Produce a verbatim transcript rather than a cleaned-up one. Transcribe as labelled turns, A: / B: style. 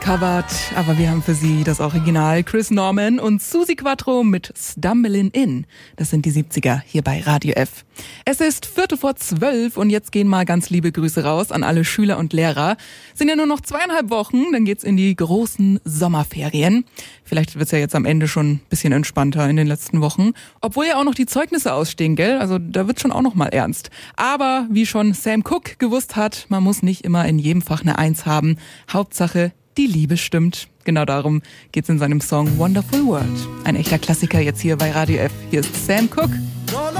A: gecovert, aber wir haben für Sie das Original Chris Norman und Suzi Quatro mit Stumbling In. Das sind die siebziger hier bei Radio F. Es ist Viertel vor zwölf und jetzt gehen mal ganz liebe Grüße raus an alle Schüler und Lehrer. Sind ja nur noch zweieinhalb Wochen, dann geht's in die großen Sommerferien. Vielleicht wird's ja jetzt am Ende schon ein bisschen entspannter in den letzten Wochen. Obwohl ja auch noch die Zeugnisse ausstehen, gell? Also da wird's schon auch noch mal ernst. Aber wie schon Sam Cooke gewusst hat, man muss nicht immer in jedem Fach eine Eins haben. Hauptsache, die Liebe stimmt. Genau darum geht's in seinem Song Wonderful World. Ein echter Klassiker jetzt hier bei Radio F. Hier ist Sam Cooke.